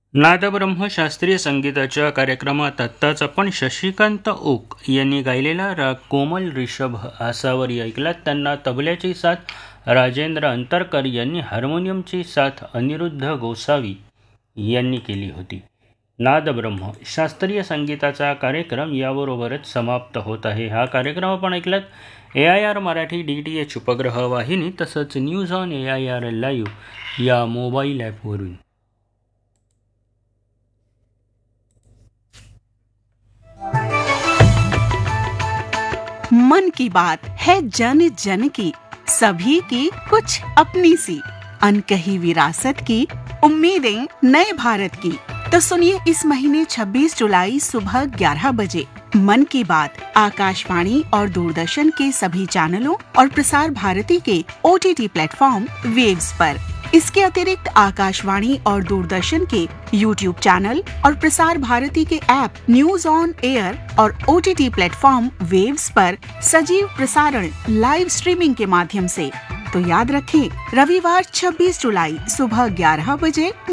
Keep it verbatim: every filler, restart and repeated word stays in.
नादब्रह्म शास्त्रीय संगीताच्या कार्यक्रमात आत्ताच आपण शशिकांत ओक यांनी गायलेला राग कोमल रिषभ आसावरी ऐकलात. त्यांना तबल्याची साथ राजेंद्र अंतरकर यांनी, हार्मोनियमची साथ अनिरुद्ध गोसावी यांनी केली होती. नादब्रह्म शास्त्रीय संगीताचा कार्यक्रम याबरोबरच समाप्त होत आहे. हा कार्यक्रम आपण ऐकलात ए I R Marathi D T H उपग्रह वाहिनी तसंच news on A I R live या मोबाईल ॲपवरून. मन की बात है जन जन की, सभी की कुछ अपनी सी, अनकही विरासत की, उम्मीदें नए भारत की. तो सुनिए इस महीने छब्बीस जुलाई सुबह ग्यारह बजे मन की बात आकाशवाणी और दूरदर्शन के सभी चैनलों और प्रसार भारती के O T T platform waves पर. इसके अतिरिक्त आकाशवाणी और दूरदर्शन के यूट्यूब चैनल और प्रसार भारती के ऐप न्यूज ऑन एयर और O T T platform waves पर सजीव प्रसारण लाइव स्ट्रीमिंग के माध्यम से. तो याद रखें, रविवार छब्बीस जुलाई सुबह ग्यारह बजे